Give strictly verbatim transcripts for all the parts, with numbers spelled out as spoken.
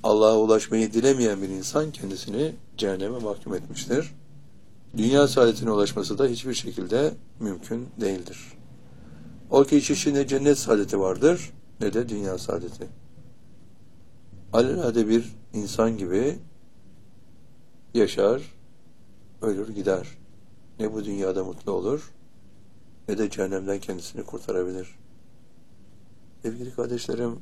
Allah'a ulaşmayı dilemeyen bir insan kendisini cehenneme mahkum etmiştir. Dünya saadetine ulaşması da hiçbir şekilde mümkün değildir. O kişi için ne cennet saadeti vardır ne de dünya saadeti. Alelade bir insan gibi yaşar, ölür gider. Ne bu dünyada mutlu olur ne de cehennemden kendisini kurtarabilir. Sevgili kardeşlerim,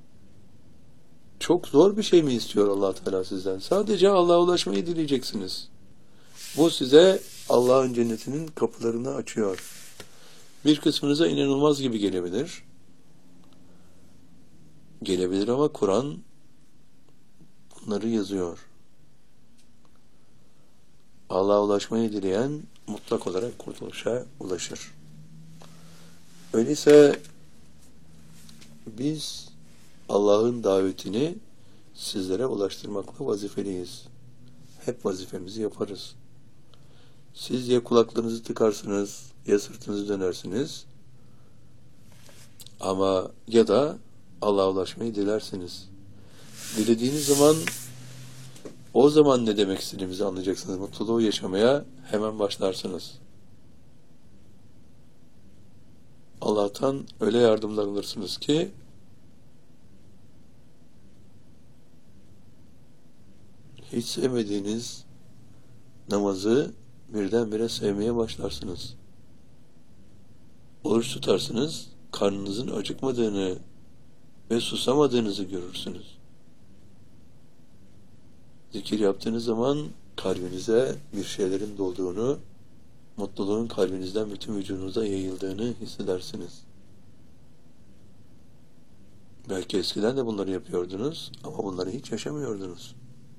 çok zor bir şey mi istiyor Allah Teala sizden? Sadece Allah'a ulaşmayı dileyeceksiniz. Bu size Allah'ın cennetinin kapılarını açıyor. Bir kısmınıza inanılmaz gibi gelebilir. Gelebilir ama Kur'an bunları yazıyor. Allah'a ulaşmayı dileyen mutlak olarak kurtuluşa ulaşır. Öyleyse biz Allah'ın davetini sizlere ulaştırmakla vazifeliyiz. Hep vazifemizi yaparız. Siz ya kulaklarınızı tıkarsınız, ya sırtınızı dönersiniz, ama ya da Allah'a ulaşmayı dilersiniz. Dilediğiniz zaman, o zaman ne demek istediğimizi anlayacaksınız. Mutluluğu yaşamaya hemen başlarsınız. Allah'tan öyle yardımlar alırsınız ki hiç sevmediğiniz namazı birdenbire sevmeye başlarsınız. Oruç tutarsınız, karnınızın acıkmadığını ve susamadığınızı görürsünüz. Zikir yaptığınız zaman kalbinize bir şeylerin dolduğunu, mutluluğun kalbinizden bütün vücudunuza yayıldığını hissedersiniz. Belki eskiden de bunları yapıyordunuz ama bunları hiç yaşamıyordunuz.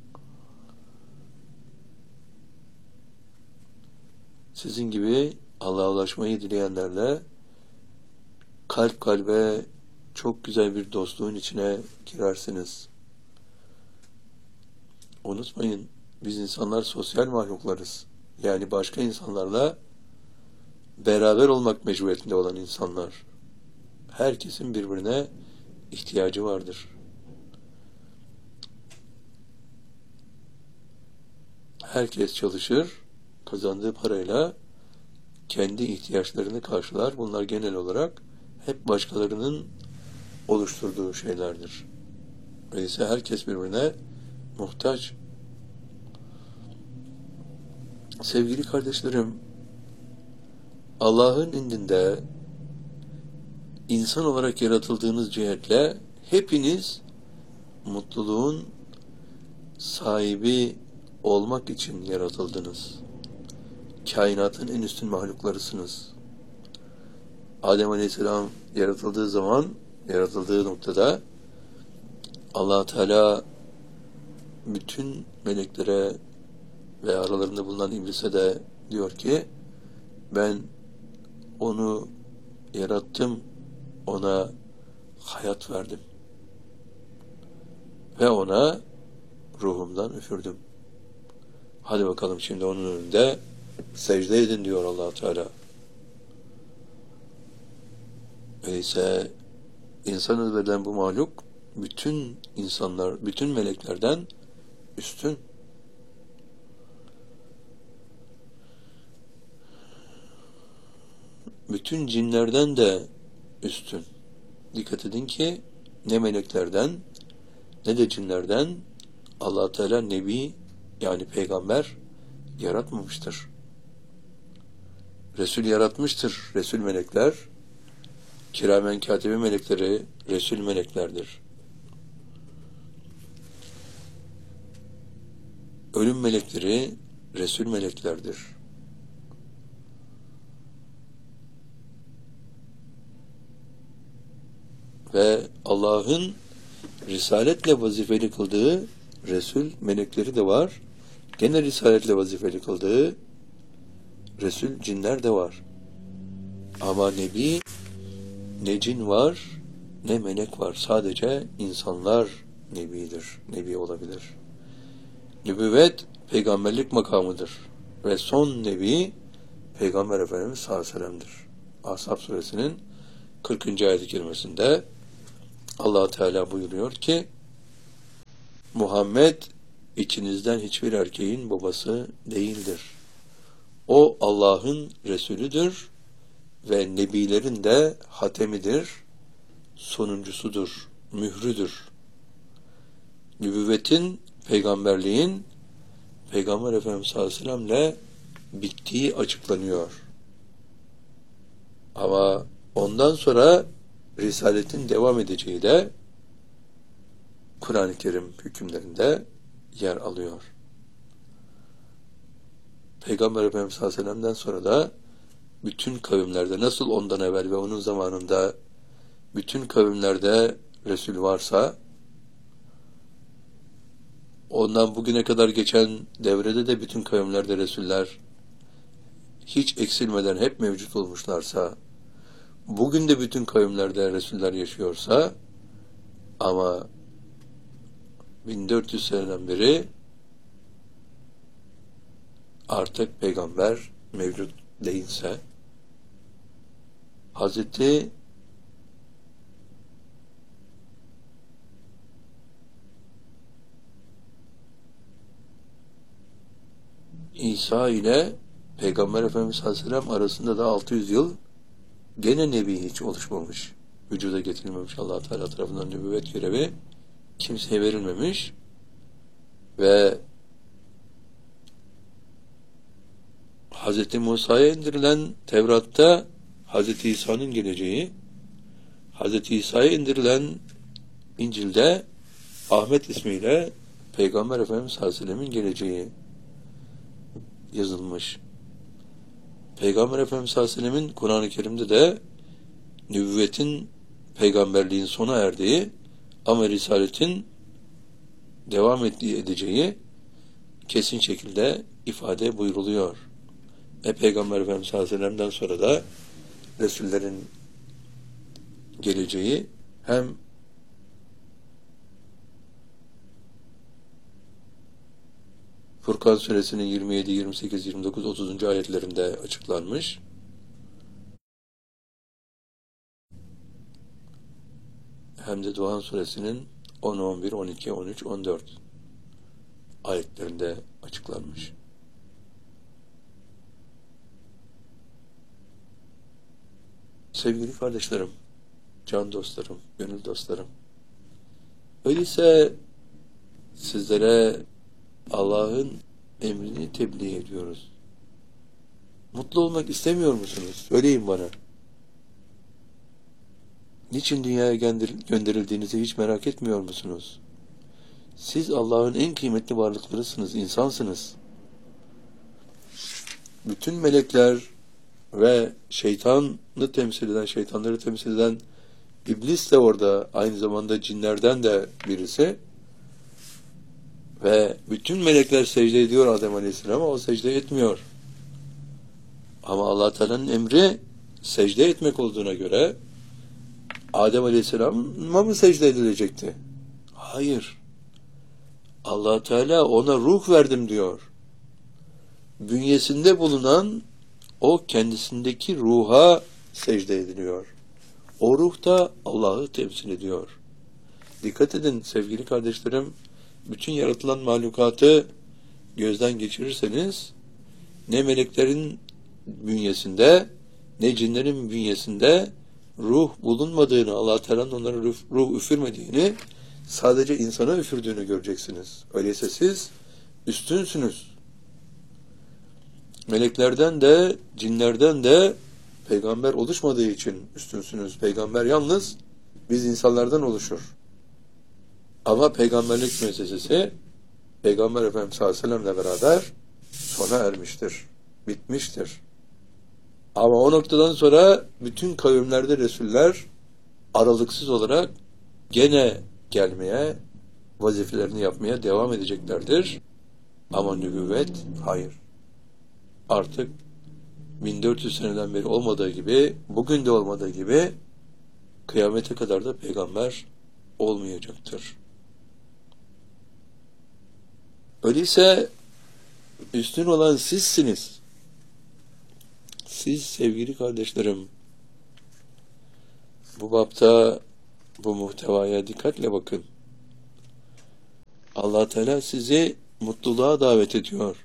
Sizin gibi Allah'a ulaşmayı dileyenlerle kalp kalbe çok güzel bir dostluğun içine girersiniz. Unutmayın, biz insanlar sosyal mahluklarız. Yani başka insanlarla beraber olmak mecburiyetinde olan insanlar. Herkesin birbirine ihtiyacı vardır. Herkes çalışır, kazandığı parayla kendi ihtiyaçlarını karşılar. Bunlar genel olarak hep başkalarının oluşturduğu şeylerdir. Öyleyse herkes birbirine muhtaç. Sevgili kardeşlerim, Allah'ın indinde insan olarak yaratıldığınız cihetle hepiniz mutluluğun sahibi olmak için yaratıldınız. Kainatın en üstün mahluklarısınız. Adem Aleyhisselam yaratıldığı zaman, yaratıldığı noktada Allah Teala bütün meleklere ve aralarında bulunan iblise de diyor ki, ben onu yarattım, ona hayat verdim ve ona ruhumdan üfürdüm. Hadi bakalım şimdi onun önünde secde edin diyor Allah Teala. Öyleyse insan özverilen bu mahluk bütün insanlar, bütün meleklerden üstün. Bütün cinlerden de üstün. Dikkat edin ki ne meleklerden ne de cinlerden Allah Teala nebi, yani peygamber yaratmamıştır. Resul yaratmıştır. Resul melekler, kiramen katibe melekleri Resul meleklerdir. Ölüm melekleri Resul meleklerdir. Ve Allah'ın risaletle vazifeli kıldığı Resul melekleri de var. Gene risaletle vazifeli kıldığı Resul cinler de var. Ama nebi, ne cin var ne melek var. Sadece insanlar nebidir. Nebi olabilir. Nübüvvet peygamberlik makamıdır. Ve son nebi Peygamber Efendimiz sallallahu aleyhi ve sellem'dir. Ashab suresinin kırkıncı ayet-i kerimesinde Allah Teala buyuruyor ki, Muhammed içinizden hiçbir erkeğin babası değildir. O Allah'ın Resulüdür ve Nebilerin de hatemidir, sonuncusudur, mührüdür. Nübüvvetin, peygamberliğin Peygamber Efendimiz sallallahu aleyhi ve sellem'le bittiği açıklanıyor. Ama ondan sonra Risaletin devam edeceği de Kur'an-ı Kerim hükümlerinde yer alıyor. Peygamber Efendimiz sallallahu aleyhi ve sellem'den sonra da bütün kavimlerde, nasıl ondan evvel ve onun zamanında bütün kavimlerde Resul varsa, ondan bugüne kadar geçen devrede de bütün kavimlerde Resuller hiç eksilmeden hep mevcut olmuşlarsa, bugün de bütün kavimlerde Resuller yaşıyorsa, ama bin dört yüz seneden beri artık peygamber mevcut değilse, Hazreti İsa ile Peygamber Efendimiz sallallahu aleyhi ve sellem arasında da altı yüz yıl gene Nebi hiç oluşmamış. Vücuda getirilmemiş, Allah Teala tarafından nübüvvet görevi kimseye verilmemiş ve Hz. Musa'ya indirilen Tevrat'ta Hz. İsa'nın geleceği, Hz. İsa'ya indirilen İncil'de Ahmet ismiyle Peygamber Efendimiz sallallahu aleyhi ve sellem'in geleceği yazılmış. Peygamber Efendimiz sallallahu aleyhi ve sellem'in Kur'an-ı Kerim'de de nübüvvetin, peygamberliğin sona erdiği ama Risaletin devam ettiği, edeceği kesin şekilde ifade buyruluyor. E Peygamber Efendimiz sallallahu aleyhi ve sellem'den sonra da Resullerin geleceği hem Furkan suresinin yirmi yedi, yirmi sekiz, yirmi dokuz, otuzuncu ayetlerinde açıklanmış. Hem de Duhan suresinin on, on bir, on iki, on üç, on dört ayetlerinde açıklanmış. Sevgili kardeşlerim, can dostlarım, gönül dostlarım, öyleyse sizlere Allah'ın emrini tebliğ ediyoruz. Mutlu olmak istemiyor musunuz? Söyleyin bana. Niçin dünyaya gönderildiğinizi hiç merak etmiyor musunuz? Siz Allah'ın en kıymetli varlıklarısınız, insansınız. Bütün melekler ve şeytanı temsil eden, şeytanları temsil eden İblis de orada, aynı zamanda cinlerden de birisi. Ve bütün melekler secde ediyor Adem Aleyhisselam'a, o secde etmiyor. Ama Allah Teala'nın emri secde etmek olduğuna göre Adem Aleyhisselam'a mı secde edilecekti? Hayır. Allah Teala ona ruh verdim diyor. Bünyesinde bulunan o kendisindeki ruha secde ediliyor. O ruh da Allah'ı temsil ediyor. Dikkat edin sevgili kardeşlerim, bütün yaratılan mahlukatı gözden geçirirseniz ne meleklerin bünyesinde ne cinlerin bünyesinde ruh bulunmadığını, Allah Teala'nın onlara ruh, ruh üfürmediğini, sadece insana üfürdüğünü göreceksiniz. Öyleyse siz üstünsünüz. Meleklerden de cinlerden de peygamber oluşmadığı için üstünsünüz. Peygamber yalnız biz insanlardan oluşur. Ama peygamberlik müessesesi Peygamber Efendimiz sallallahu aleyhi ve sellem'le beraber sona ermiştir. Bitmiştir. Ama o noktadan sonra bütün kavimlerde Resuller aralıksız olarak gene gelmeye, vazifelerini yapmaya devam edeceklerdir. Ama nübüvvet hayır. Artık bin dört yüz seneden beri olmadığı gibi, bugün de olmadığı gibi kıyamete kadar da peygamber olmayacaktır. Öyleyse üstün olan sizsiniz. Siz sevgili kardeşlerim, bu bapta bu muhtevaya dikkatle bakın. Allah Teala sizi mutluluğa davet ediyor.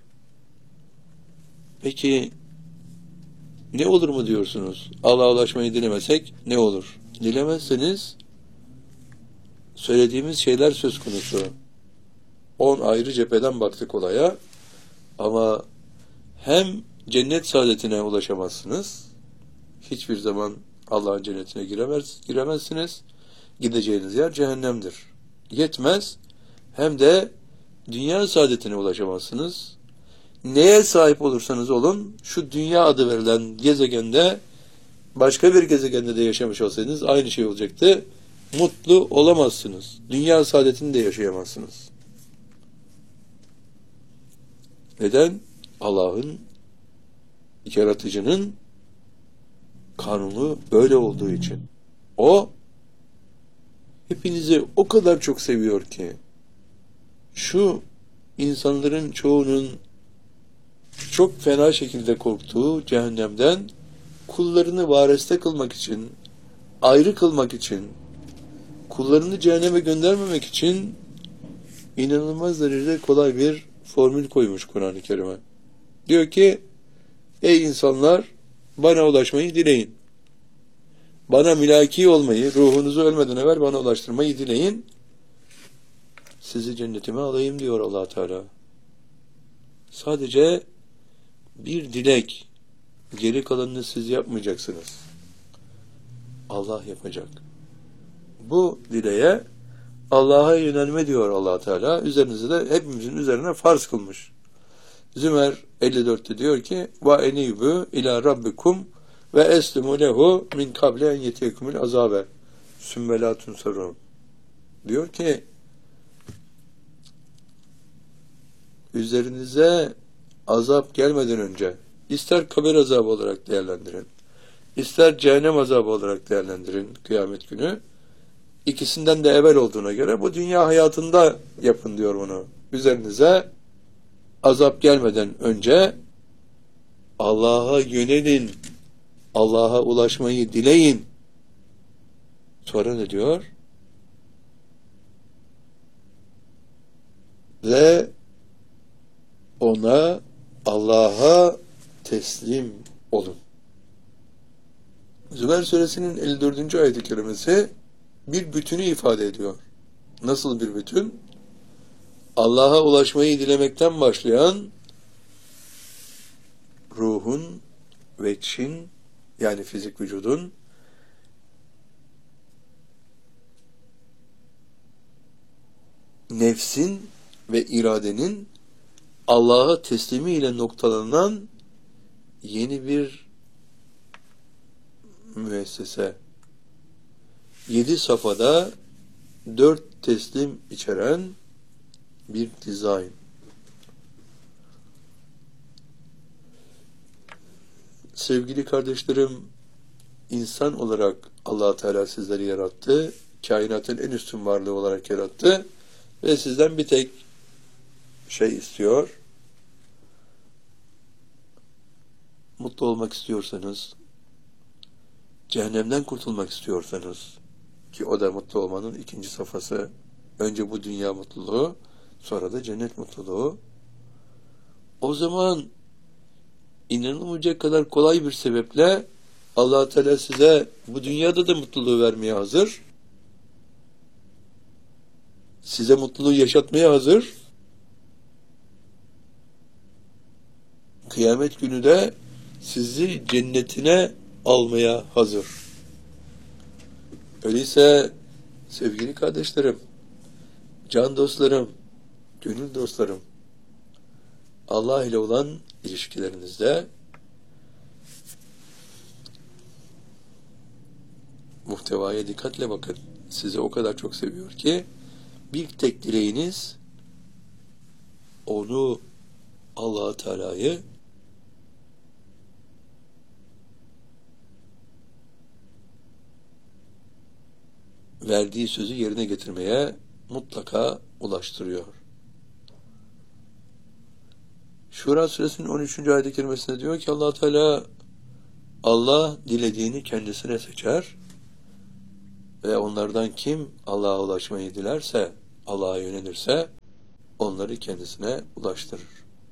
Peki ne olur mu diyorsunuz? Allah'a ulaşmayı dilemesek ne olur? Dilemezseniz söylediğimiz şeyler söz konusu. On ayrı cepheden baktık olaya. Ama hem cennet saadetine ulaşamazsınız, hiçbir zaman Allah'ın cennetine giremez, giremezsiniz. Gideceğiniz yer cehennemdir. Yetmez, hem de dünya saadetine ulaşamazsınız. Neye sahip olursanız olun, şu dünya adı verilen gezegende, başka bir gezegende de yaşamış olsaydınız aynı şey olacaktı. Mutlu olamazsınız. Dünya saadetini de yaşayamazsınız. Neden? Allah'ın, yaratıcının kanunu böyle olduğu için. O, hepinizi o kadar çok seviyor ki, şu insanların çoğunun çok fena şekilde korktuğu cehennemden kullarını vareste kılmak için, ayrı kılmak için, kullarını cehenneme göndermemek için inanılmaz derecede kolay bir formül koymuş Kur'an-ı Kerim'e. Diyor ki, ey insanlar, bana ulaşmayı dileyin. Bana mülaki olmayı, ruhunuzu ölmeden evvel bana ulaştırmayı dileyin. Sizi cennetime alayım diyor Allah Teala. Sadece bir dilek, geri kalanını siz yapmayacaksınız. Allah yapacak. Bu dileğe Allah'a yönelme diyor Allah Teala. Üzerinize de hepimizin üzerine farz kılmış. Zümer elli dörtte diyor ki: "Ve enibu ila rabbikum ve eslimu lehu min kable en yetiyekumul azabe sümme la tunsarun." Diyor ki, üzerinize azap gelmeden önce ister kabir azabı olarak değerlendirin, ister cehennem azabı olarak değerlendirin kıyamet günü. İkisinden de evvel olduğuna göre bu dünya hayatında yapın diyor bunu. Üzerinize azap gelmeden önce Allah'a yönelin, Allah'a ulaşmayı dileyin. Sonra ne diyor? Ve ona, Allah'a teslim olun. Zümer suresinin elli dördüncü ayet-i kerimesi bir bütünü ifade ediyor. Nasıl bir bütün? Allah'a ulaşmayı dilemekten başlayan ruhun ve çin, yani fizik vücudun nefsin ve iradenin Allah'a teslimi ile noktalanan yeni bir müessese. Yedi safhada dört teslim içeren bir dizayn. Sevgili kardeşlerim, insan olarak Allah Teala sizleri yarattı, kainatın en üstün varlığı olarak yarattı ve sizden bir tek şey istiyor. Mutlu olmak istiyorsanız, cehennemden kurtulmak istiyorsanız, ki o da mutlu olmanın ikinci safhası, önce bu dünya mutluluğu, sonra da cennet mutluluğu. O zaman inanılmayacak kadar kolay bir sebeple Allah Teala size bu dünyada da mutluluğu vermeye hazır. Size mutluluğu yaşatmaya hazır. Kıyamet günü de sizi cennetine almaya hazır. Öyleyse sevgili kardeşlerim, can dostlarım, gönül dostlarım, Allah ile olan ilişkilerinizde muhtevaya dikkatle bakın. Sizi o kadar çok seviyor ki bir tek dileğiniz onu, Allah Teala'yı verdiği sözü yerine getirmeye mutlaka ulaştırıyor. Şura suresinin on üçüncü ayet-i kerimesinde diyor ki Allah Teala, Allah dilediğini kendisine seçer ve onlardan kim Allah'a ulaşmayı dilerse, Allah'a yönelirse onları kendisine ulaştırır.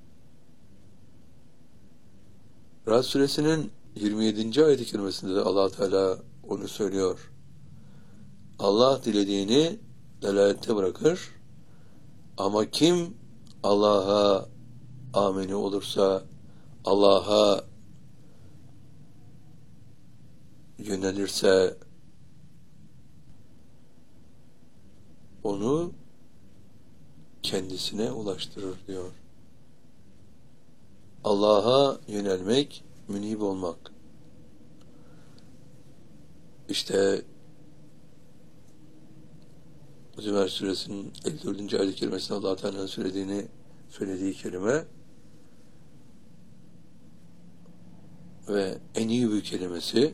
Ra'd suresinin yirmi yedinci ayet-i kerimesinde de Allah Teala onu söylüyor. Allah dilediğini delalette bırakır ama kim Allah'a ameni olursa, Allah'a yönelirse onu kendisine ulaştırır diyor. Allah'a yönelmek, münib olmak. İşte Zümer suresinin elli dördüncü ayet-i kerimesinde Allah Teala'nın söylediğini söylediği kelime ve enîbü kelimesi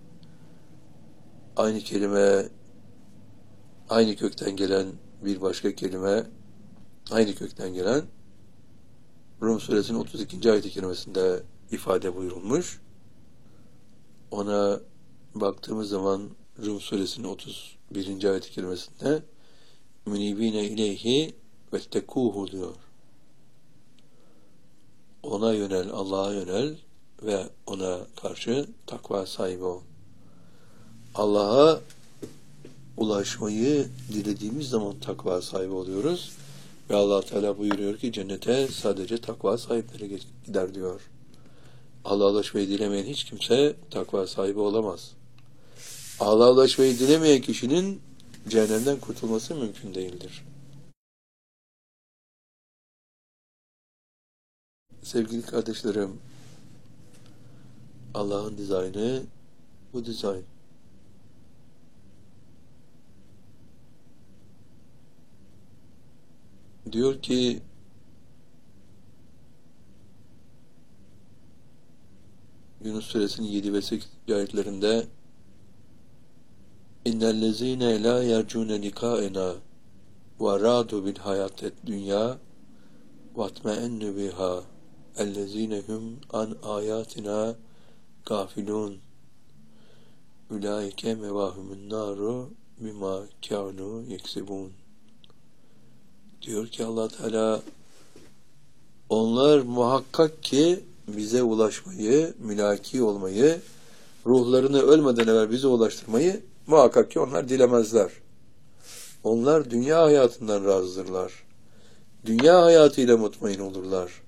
aynı kelime, aynı kökten gelen bir başka kelime, aynı kökten gelen Rum suresinin otuz ikinci ayet-i kerimesinde ifade buyurulmuş. Ona baktığımız zaman Rum suresinin otuz birinci ayet-i kerimesinde münibine ileyhi vettekûhu diyor. Ona yönel, Allah'a yönel ve ona karşı takva sahibi ol. Allah'a ulaşmayı dilediğimiz zaman takva sahibi oluyoruz. Ve Allah Teala buyuruyor ki cennete sadece takva sahipleri gider diyor. Allah'a ulaşmayı dilemeyen hiç kimse takva sahibi olamaz. Allah'a ulaşmayı dilemeyen kişinin cehennemden kurtulması mümkün değildir. Sevgili kardeşlerim, Allah'ın dizaynı bu dizayn. Diyor ki Yunus suresinin yedi ve sekiz ayetlerinde İnnellezîne lâ yercûne likâenâ ve râdu bil hayâted dünyâ vatme'ennu biha ellezîne hum an âyâtinâ gâfilûn ulaike mevâhumun nâru bimâ kânû yeksibûn. Diyor ki Allah Teala, onlar muhakkak ki bize ulaşmayı, mülaki olmayı, ruhlarını ölmeden evvel bize ulaştırmayı muhakkak ki onlar dilemezler. Onlar dünya hayatından razıdırlar. Dünya hayatıyla mutmain olurlar.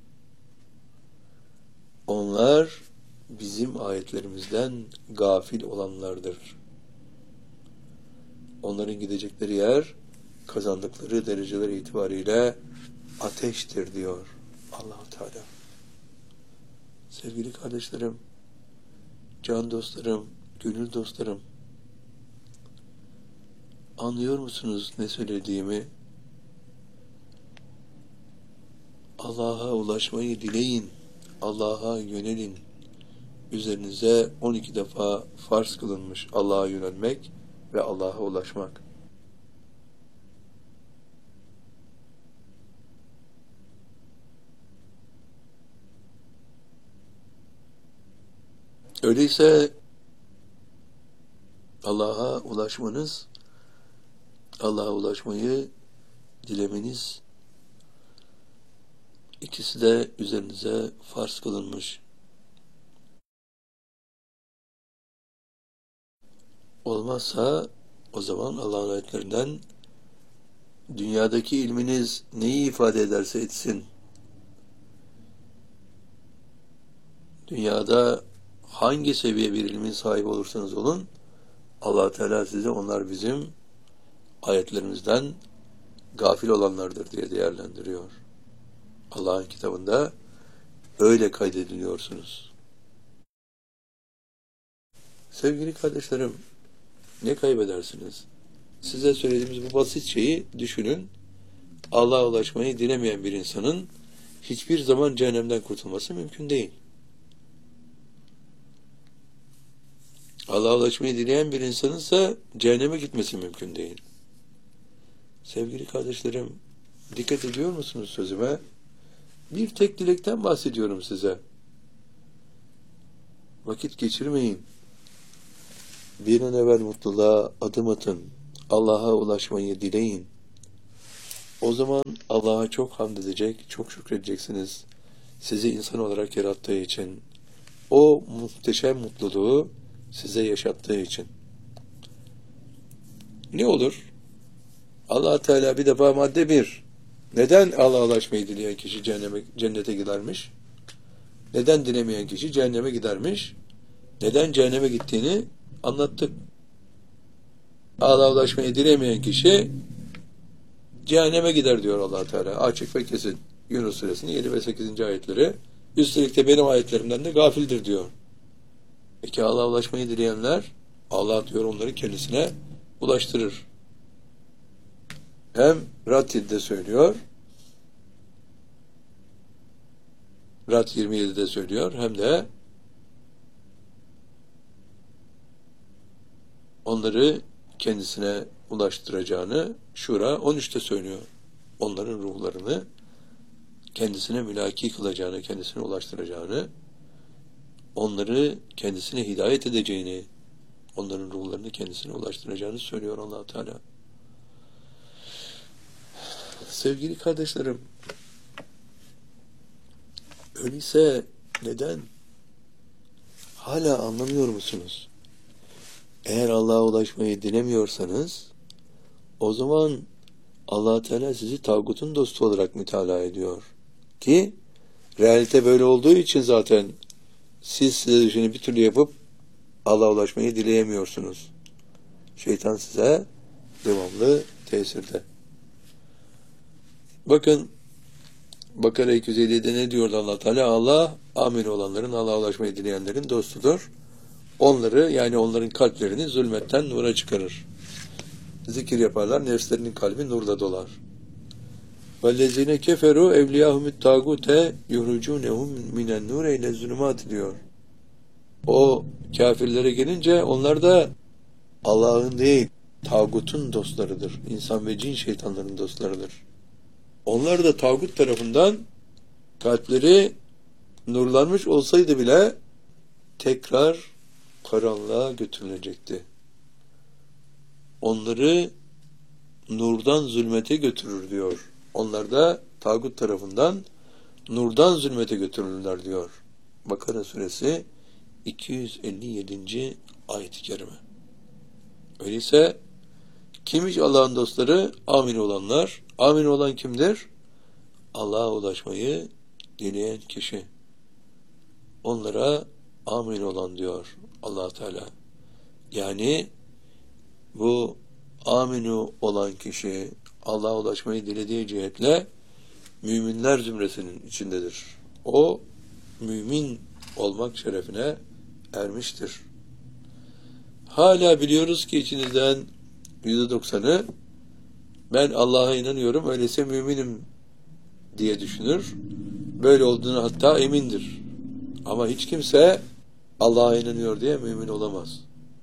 Onlar bizim ayetlerimizden gafil olanlardır. Onların gidecekleri yer, kazandıkları dereceler itibariyle ateştir diyor Allah-u Teala. Sevgili kardeşlerim, can dostlarım, gönül dostlarım, anlıyor musunuz ne söylediğimi? Allah'a ulaşmayı dileyin, Allah'a yönelin. Üzerinize on iki defa farz kılınmış Allah'a yönelmek ve Allah'a ulaşmak. Öyleyse Allah'a ulaşmanız, Allah'a ulaşmayı dilemeniz, ikisi de üzerinize farz kılınmış. Olmazsa o zaman Allah'ın ayetlerinden dünyadaki ilminiz neyi ifade ederse etsin, dünyada hangi seviye bir ilmin sahibi olursanız olun, Allah Teala size onlar bizim ayetlerimizden gafil olanlardır diye değerlendiriyor. Allah'ın kitabında öyle kaydediliyorsunuz. Sevgili kardeşlerim, ne kaybedersiniz? Size söylediğimiz bu basit şeyi düşünün. Allah'a ulaşmayı dilemeyen bir insanın hiçbir zaman cehennemden kurtulması mümkün değil. Allah'a ulaşmayı dileyen bir insanın ise cehenneme gitmesi mümkün değil. Sevgili kardeşlerim, dikkat ediyor musunuz sözüme? Bir tek dilekten bahsediyorum size. Vakit geçirmeyin. Bir an evvel mutluluğa adım atın. Allah'a ulaşmayı dileyin. O zaman Allah'a çok hamd edecek, çok şükredeceksiniz. Sizi insan olarak yarattığı için, o muhteşem mutluluğu size yaşattığı için. Ne olur? Allah Teala bir defa madde bir. Neden Allah'a ulaşmayı dileyen kişi cehenneme, cennete gidermiş? Neden dilemeyen kişi cehenneme gidermiş? Neden cehenneme gittiğini anlattık. Allah'a ulaşmayı dilemeyen kişi cehenneme gider diyor Allah Teala. Açık ve kesin. Yunus Suresinin yedi ve sekizinci ayetleri. Üstelik de benim ayetlerimden de gafildir diyor. Peki Allah'a ulaşmayı dileyenler, Allah diyor onları kendisine ulaştırır. Hem Rad-ı söylüyor, Rad yirmi yedi'de söylüyor, hem de onları kendisine ulaştıracağını Şura on üç'te söylüyor. Onların ruhlarını kendisine mülaki kılacağını, kendisine ulaştıracağını, onları kendisine hidayet edeceğini, onların ruhlarını kendisine ulaştıracağını söylüyor Allah Teala. Sevgili kardeşlerim, öyleyse neden? Hala anlamıyor musunuz? Eğer Allah'a ulaşmayı dilemiyorsanız, o zaman Allah Teala sizi tağutun dostu olarak mütalaa ediyor. Ki, realite böyle olduğu için zaten siz size düşeni bir türlü yapıp Allah'a ulaşmayı dileyemiyorsunuz. Şeytan size devamlı tesirde. Bakın, Bakara iki yüz elli'de ne diyordu Allah Teala? Allah, amin olanların, Allah'a ulaşmayı dileyenlerin dostudur. Onları, yani onların kalplerini zulmetten nura çıkarır. Zikir yaparlar, nefslerinin kalbi nurla dolar. وَالَّذِينَ كَفَرُوا اَوْلِيَاهُمُ التَّاغُوتَ يُخْرِجُونَهُمْ مِنَ النُّورِ اِلَى الظُّلُمَاتِ diyor. O kafirlere gelince onlar da Allah'ın değil, tağutun dostlarıdır. İnsan ve cin şeytanların dostlarıdır. Onlar da tağut tarafından kalpleri nurlanmış olsaydı bile tekrar karanlığa götürülecekti. Onları nurdan zulmete götürür diyor. Onlar da tağut tarafından nurdan zulmete götürürler diyor. Bakara suresi iki yüz elli yedinci ayet-i kerime. Öyleyse kimmiş Allah'ın dostları? Amin olanlar. Amin olan kimdir? Allah'a ulaşmayı dileyen kişi. Onlara amin olan diyor Allah Teala. Yani bu aminu olan kişi Allah'a ulaşmayı dilediği cihetle müminler zümresinin içindedir. O mümin olmak şerefine ermiştir. Hala biliyoruz ki içinizden yüzde doksanı ben Allah'a inanıyorum, öyleyse müminim diye düşünür. Böyle olduğunu hatta emindir. Ama hiç kimse Allah'a inanıyor diye mümin olamaz.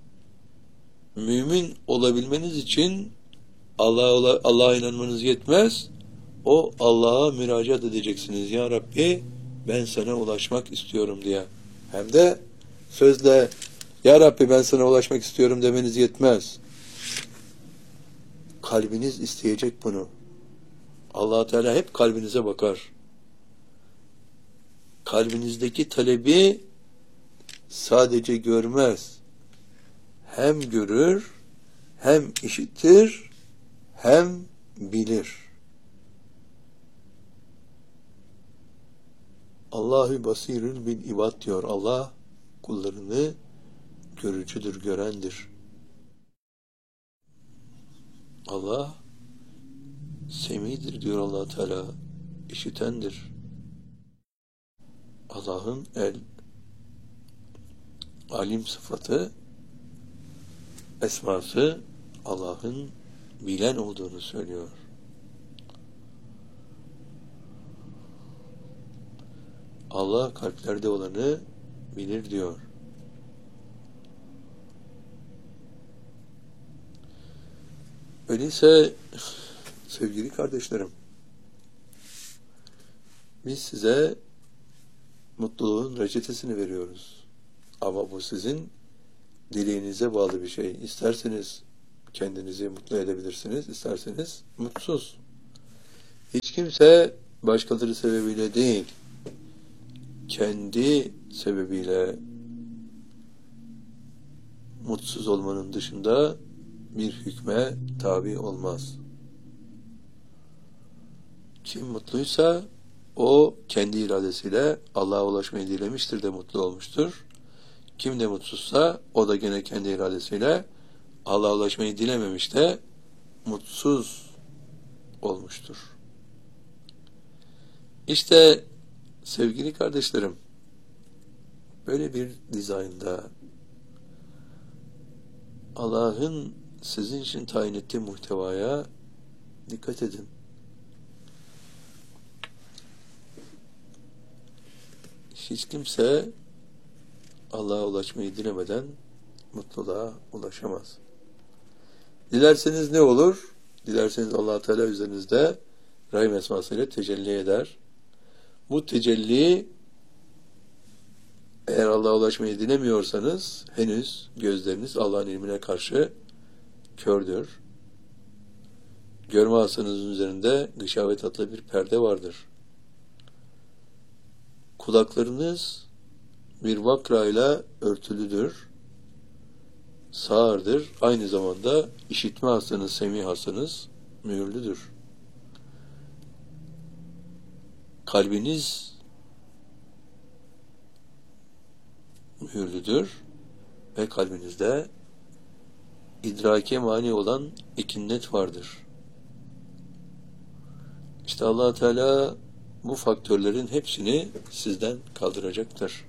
Mümin olabilmeniz için Allah'a Allah'a inanmanız yetmez. O Allah'a müracaat edeceksiniz. Ya Rabbi, ben sana ulaşmak istiyorum diye. Hem de sözle Ya Rabbi ben sana ulaşmak istiyorum demeniz yetmez. Kalbiniz isteyecek bunu. Allah Teala hep kalbinize bakar. Kalbinizdeki talebi sadece görmez. Hem görür, hem işitir, hem bilir. Allahu basirül bil ibad diyor. Allah kullarını görücüdür, görendir. Allah semidir diyor Allah Teala, işitendir. Allah'ın el alim sıfatı, esması Allah'ın bilen olduğunu söylüyor. Allah kalplerde olanı bilir diyor. Öyleyse sevgili kardeşlerim, biz size mutluluğun reçetesini veriyoruz. Ama bu sizin dileğinize bağlı bir şey. İsterseniz kendinizi mutlu edebilirsiniz, isterseniz mutsuz. Hiç kimse başkaları sebebiyle değil, kendi sebebiyle mutsuz olmanın dışında bir hükme tabi olmaz. Kim mutluysa o kendi iradesiyle Allah'a ulaşmayı dilemiştir de mutlu olmuştur. Kim de mutsuzsa o da gene kendi iradesiyle Allah'a ulaşmayı dilememiş de mutsuz olmuştur. İşte sevgili kardeşlerim, böyle bir dizaynda Allah'ın sizin için tayin ettiği muhtevaya dikkat edin. Hiç kimse Allah'a ulaşmayı dilemeden mutluluğa ulaşamaz. Dilerseniz ne olur? Dilerseniz Allah Teala üzerinizde Rahim esmasıyla tecelli eder. Bu tecelli, eğer Allah'a ulaşmayı dilemiyorsanız henüz gözleriniz Allah'ın ilmine karşı kördür. Görme hastanızın üzerinde gışavet adlı bir perde vardır. Kulaklarınız bir vakrayla örtülüdür, sağırdır. Aynı zamanda işitme hastanız, semih hastanız mühürlüdür. Kalbiniz mühürlüdür ve kalbinizde idrake mani olan ikinnet vardır. İşte Allah Teala bu faktörlerin hepsini sizden kaldıracaktır.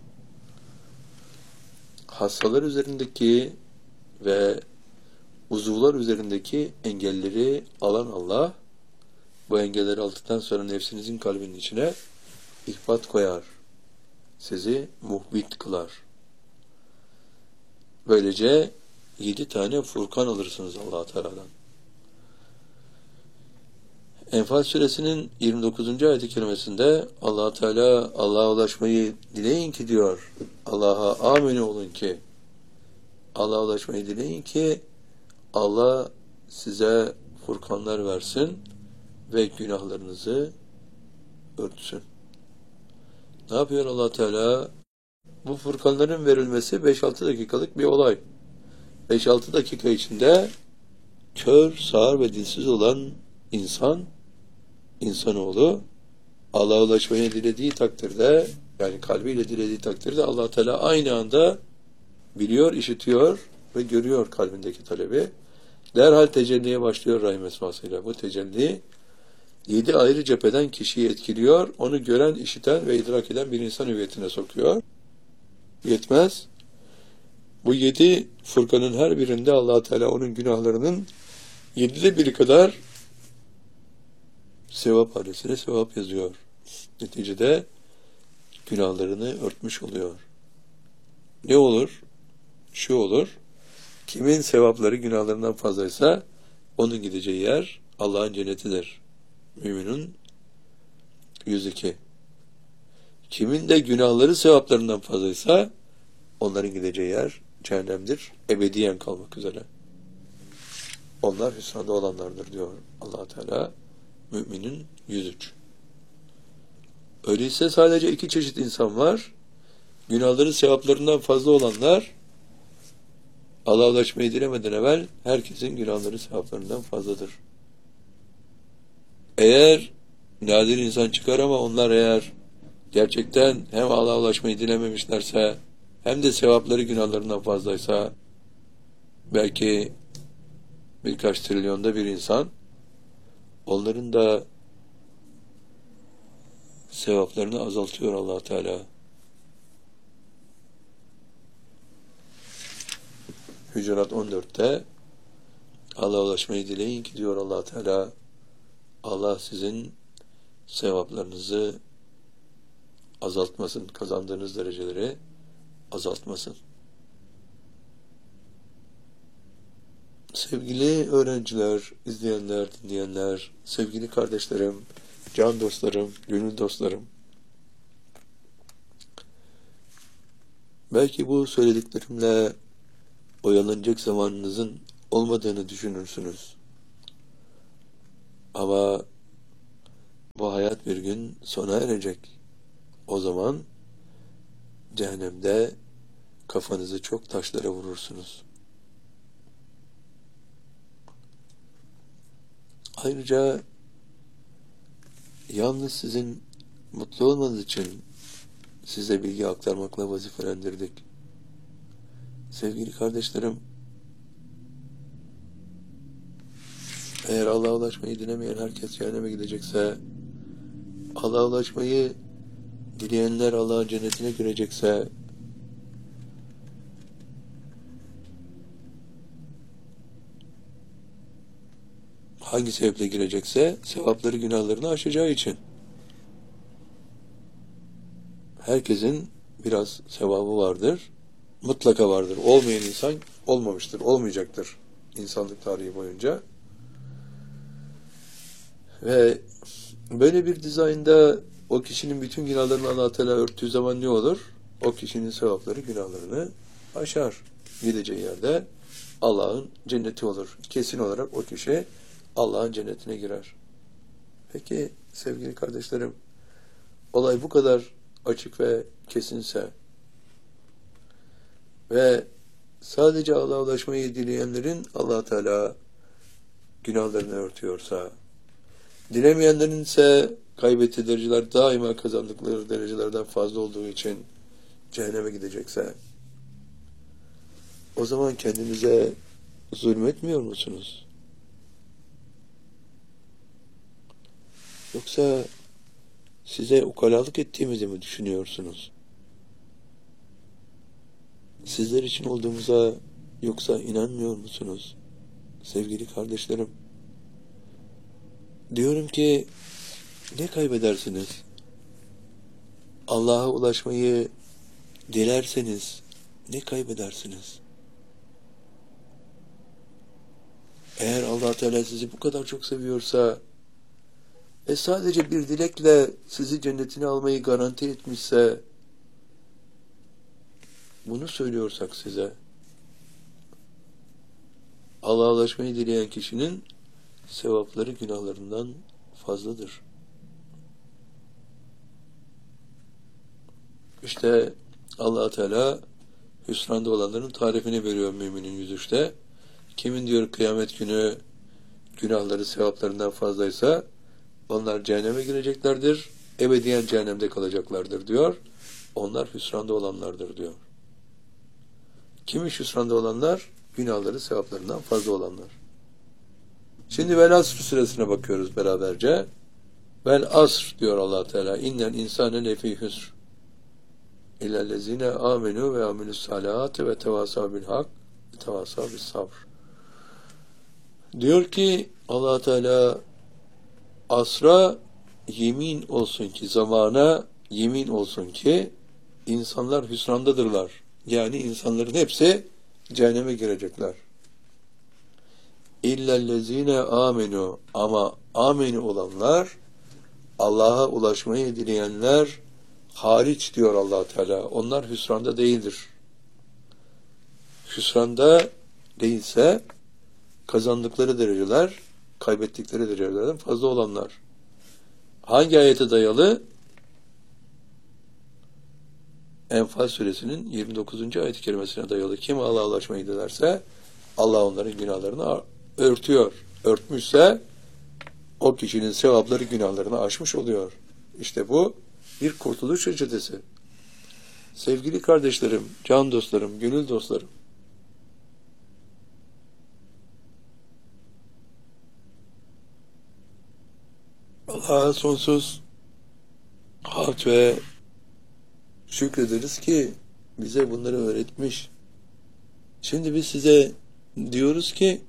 Hastalar üzerindeki ve uzuvlar üzerindeki engelleri alan Allah, bu engelleri aldıktan sonra nefsinizin kalbinin içine ihbat koyar. Sizi muhbit kılar. Böylece yedi tane Furkan alırsınız Allah Teala'dan. Enfal suresinin yirmi dokuzuncu ayet-i kerimesinde Allah Teala Allah'a ulaşmayı dileyin ki diyor. Allah'a amine olun ki, Allah'a ulaşmayı dileyin ki Allah size furkanlar versin ve günahlarınızı örtsün. Ne yapıyor Allah Teala? Bu furkanların verilmesi beş altı dakikalık bir olay. beş altı dakika içinde kör, sağır ve dilsiz olan insan, insanoğlu Allah'a ulaşmayı dilediği takdirde, yani kalbiyle dilediği takdirde Allah Teala aynı anda biliyor, işitiyor ve görüyor kalbindeki talebi. Derhal tecelliye başlıyor Rahim esmasıyla. Bu tecelli yedi ayrı cepheden kişiyi etkiliyor. Onu gören, işiten ve idrak eden bir insan hüviyetine sokuyor. Yetmez. Bu yedi fırkanın her birinde Allah Teala onun günahlarının yedide biri kadar sevap hanesine sevap yazıyor. Neticede günahlarını örtmüş oluyor. Ne olur? Şu olur. Kimin sevapları günahlarından fazlaysa onun gideceği yer Allah'ın cennetidir. Müminun yüz iki. Kimin de günahları sevaplarından fazlaysa onların gideceği yer cehennemdir. Ebediyen kalmak üzere. Onlar hüsranda olanlardır diyor Allah Teala. Müminin yüz üç. Öyleyse sadece iki çeşit insan var. Günahları sevaplarından fazla olanlar, Allah'a ulaşmayı dilemeden evvel herkesin günahları sevaplarından fazladır. Eğer nadir insan çıkar ama onlar eğer gerçekten hem Allah'a ulaşmayı dilememişlerse hem de sevapları günahlarından fazlaysa, belki birkaç trilyonda bir insan, onların da sevaplarını azaltıyor Allah Teala. Hücurat on dörtte Allah'a ulaşmayı dileyin ki diyor Allah Teala, Allah sizin sevaplarınızı azaltmasın, kazandığınız dereceleri azaltmasın. Sevgili öğrenciler, izleyenler, dinleyenler, sevgili kardeşlerim, can dostlarım, gönül dostlarım, belki bu söylediklerimle oyalanacak zamanınızın olmadığını düşünürsünüz. Ama hayat bir gün sona erecek. O zaman cehennemde kafanızı çok taşlara vurursunuz. Ayrıca yalnız sizin mutlu olmanız için size bilgi aktarmakla vazifelendirdik. Sevgili kardeşlerim, eğer Allah'a ulaşmayı dilemeyen herkes cehenneme gidecekse, Allah'a ulaşmayı dileyenler Allah'ın cennetine girecekse, hangi sebeple girecekse, sevapları günahlarını aşacağı için. Herkesin biraz sevabı vardır, mutlaka vardır. Olmayan insan olmamıştır, olmayacaktır insanlık tarihi boyunca. Ve böyle bir dizaynda o kişinin bütün günahlarını Allah Teala örttüğü zaman ne olur? O kişinin sevapları günahlarını aşar. Gideceği yerde Allah'ın cenneti olur. Kesin olarak o kişi Allah'ın cennetine girer. Peki sevgili kardeşlerim, olay bu kadar açık ve kesinse ve sadece Allah'a ulaşmayı dileyenlerin Allah Teala günahlarını örtüyorsa, dilemeyenlerin ise kaybettiği dereceler daima kazandıkları derecelerden fazla olduğu için cehenneme gidecekse, o zaman kendinize zulmetmiyor musunuz? Yoksa size ukalalık ettiğimizi mi düşünüyorsunuz? Sizler için olduğumuza yoksa inanmıyor musunuz? Sevgili kardeşlerim, diyorum ki ne kaybedersiniz? Allah'a ulaşmayı dilerseniz ne kaybedersiniz? Eğer Allah Teala sizi bu kadar çok seviyorsa ve sadece bir dilekle sizi cennetine almayı garanti etmişse, bunu söylüyorsak size, Allah'a ulaşmayı dileyen kişinin sevapları günahlarından fazladır. İşte Allah Teala hüsranda olanların tarifini veriyor müminin yüz üçte. Kimin diyor kıyamet günü günahları sevaplarından fazlaysa onlar cehenneme gireceklerdir, ebediyen cehennemde kalacaklardır diyor. Onlar hüsranda olanlardır diyor. Kimmiş hüsranda olanlar? Günahları sevaplarından fazla olanlar. Şimdi Vel Asr suresine bakıyoruz beraberce. Vel Asr diyor Allah Teala. İnnel insane lefî hüsr. İllellezine amenu ve amilus salihati ve tevasav bil hak ve tevasav bis sabr. Diyor ki Allah Teala, asra yemin olsun ki, zamana yemin olsun ki insanlar hüsrandadırlar. Yani insanların hepsi cehenneme girecekler. İllellezine amenu, ama amenu olanlar, Allah'a ulaşmayı dileyenler hariç diyor Allah Teala. Onlar hüsranda değildir. Hüsranda değilse kazandıkları dereceler kaybettikleri derecelerden fazla olanlar. Hangi ayete dayalı? Enfal suresinin yirmi dokuzuncu ayet-i kerimesine dayalı. Kim Allah'a ulaşmayı dilerse Allah onların günahlarını örtüyor. Örtmüşse o kişinin sevapları günahlarını aşmış oluyor. İşte bu bir kurtuluş reçetesi. Sevgili kardeşlerim, can dostlarım, gönül dostlarım, Allah'a sonsuz hamd ve şükrederiz ki bize bunları öğretmiş. Şimdi biz size diyoruz ki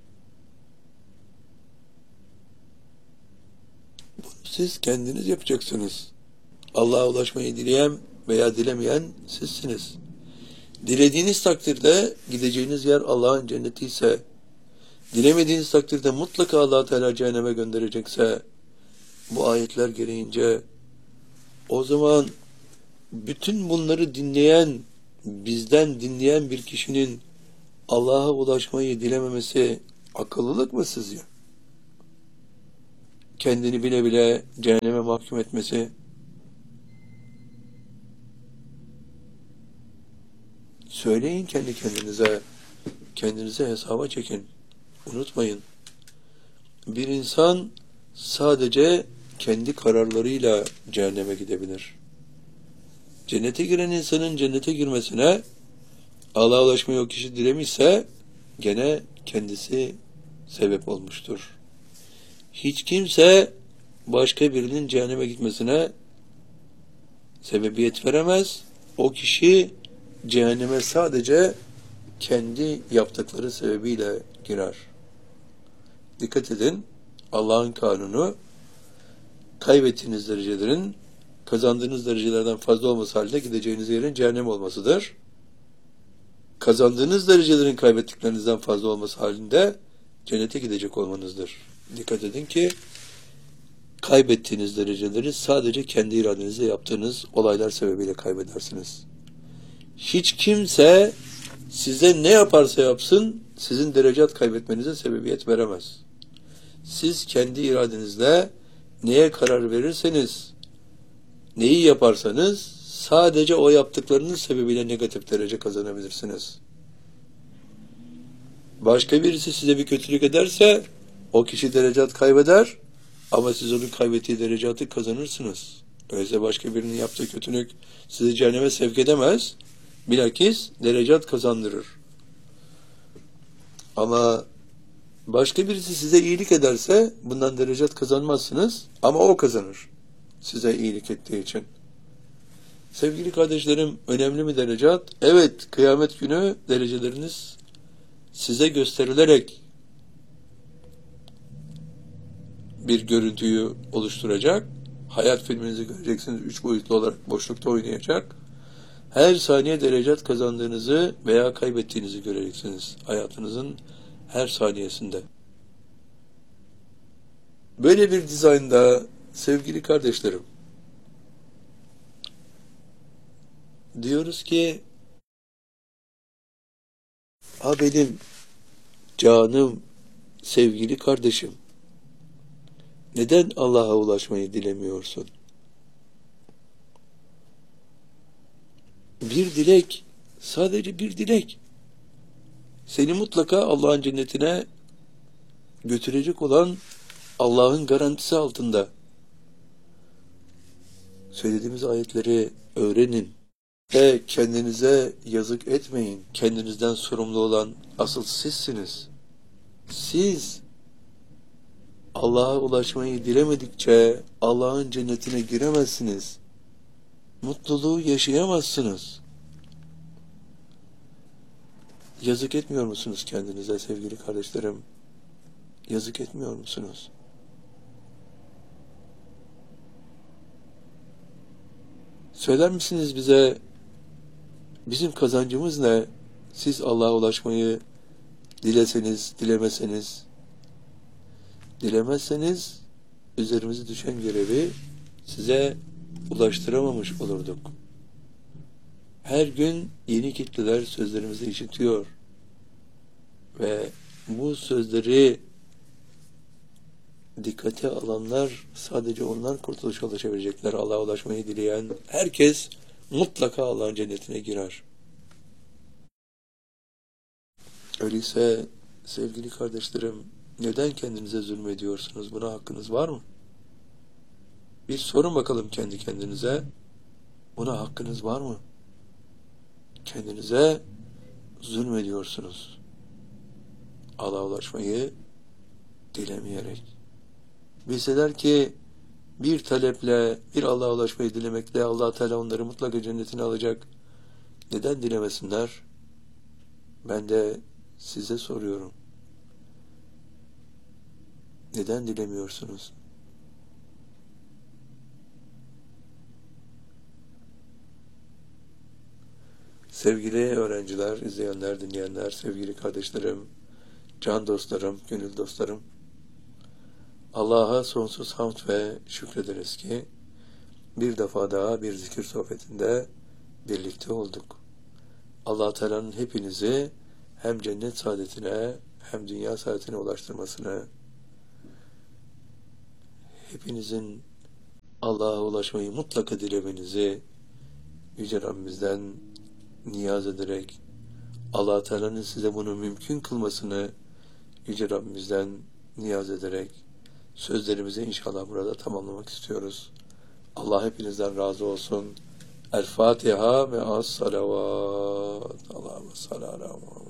bunu siz kendiniz yapacaksınız. Allah'a ulaşmayı dileyen veya dilemeyen sizsiniz. Dilediğiniz takdirde gideceğiniz yer Allah'ın cenneti ise, dilemediğiniz takdirde mutlaka Allah Teala cehenneme gönderecekse, bu ayetler gereğince, o zaman bütün bunları dinleyen, bizden dinleyen bir kişinin Allah'a ulaşmayı dilememesi akıllılık mı sizce? kendini bile bile cehenneme mahkum etmesi, söyleyin kendi kendinize, kendinize hesaba çekin. Unutmayın, bir insan sadece kendi kararlarıyla cehenneme gidebilir. Cennete giren insanın cennete girmesine Allah'a ulaşmayı o kişi dilemişse gene kendisi sebep olmuştur. Hiç kimse başka birinin cehenneme gitmesine sebebiyet veremez. O kişi cehenneme sadece kendi yaptıkları sebebiyle girer. Dikkat edin, Allah'ın kanunu kaybettiğiniz derecelerin kazandığınız derecelerden fazla olması halinde gideceğiniz yerin cehennem olmasıdır. Kazandığınız derecelerin kaybettiklerinizden fazla olması halinde cennete gidecek olmanızdır. Dikkat edin ki kaybettiğiniz dereceleri sadece kendi iradenizle yaptığınız olaylar sebebiyle kaybedersiniz. Hiç kimse size ne yaparsa yapsın sizin derecat kaybetmenize sebebiyet veremez. Siz kendi iradenizle neye karar verirseniz, neyi yaparsanız sadece o yaptıklarınız sebebiyle negatif derece kazanabilirsiniz. Başka birisi size bir kötülük ederse o kişi derecat kaybeder ama siz onun kaybettiği derecatı kazanırsınız. Öyleyse başka birinin yaptığı kötülük sizi cehenneme sevk edemez. Bilakis derecat kazandırır. Ama başka birisi size iyilik ederse bundan derecat kazanmazsınız ama o kazanır size iyilik ettiği için. Sevgili kardeşlerim, önemli mi derecat? Evet, kıyamet günü dereceleriniz size gösterilerek bir görüntüyü oluşturacak. Hayat filminizi göreceksiniz, üç boyutlu olarak boşlukta oynayacak. Her saniye derecat kazandığınızı veya kaybettiğinizi göreceksiniz hayatınızın her saniyesinde. Böyle bir dizaynda sevgili kardeşlerim, diyoruz ki ha benim canım, sevgili kardeşim, neden Allah'a ulaşmayı dilemiyorsun? Bir dilek, sadece bir dilek, seni mutlaka Allah'ın cennetine götürecek olan Allah'ın garantisi altında. Söylediğimiz ayetleri öğrenin ve kendinize yazık etmeyin. Kendinizden sorumlu olan asıl sizsiniz. Siz Allah'a ulaşmayı dilemedikçe Allah'ın cennetine giremezsiniz. Mutluluğu yaşayamazsınız. Yazık etmiyor musunuz kendinize sevgili kardeşlerim? Yazık etmiyor musunuz? Söyler misiniz bize, bizim kazancımız ne? Siz Allah'a ulaşmayı dileseniz, dilemeseniz, dilemezseniz üzerimize düşen görevi size ulaştıramamış olurduk. Her gün yeni kitleler sözlerimizi işitiyor ve bu sözleri dikkate alanlar, sadece onlar kurtuluşa ulaşabilecekler. Allah'a ulaşmayı dileyen herkes mutlaka Allah'ın cennetine girer. Öyleyse sevgili kardeşlerim, neden kendinize zulmediyorsunuz? Buna hakkınız var mı? Bir sorun bakalım kendi kendinize. Buna hakkınız var mı? Kendinize zulmediyorsunuz. Allah'a ulaşmayı dilemeyerek. Bilseler ki bir taleple, bir Allah'a ulaşmayı dilemekle Allah Teala onları mutlaka cennetine alacak. Neden dilemesinler? Ben de size soruyorum. Neden dilemiyorsunuz? Sevgili öğrenciler, izleyenler, dinleyenler, sevgili kardeşlerim, can dostlarım, gönül dostlarım, Allah'a sonsuz hamd ve şükrederiz ki bir defa daha bir zikir sohbetinde birlikte olduk. Allah Teala'nın hepinizi hem cennet saadetine hem dünya saadetine ulaştırmasını, hepinizin Allah'a ulaşmayı mutlaka dilemenizi Yüce Rabbimizden niyaz ederek, Allah Teala'nın size bunu mümkün kılmasını Yüce Rabbimizden niyaz ederek sözlerimizi inşallah burada tamamlamak istiyoruz. Allah hepinizden razı olsun. El Fatiha ve as salavat. Allahümme salli ala Muhammed.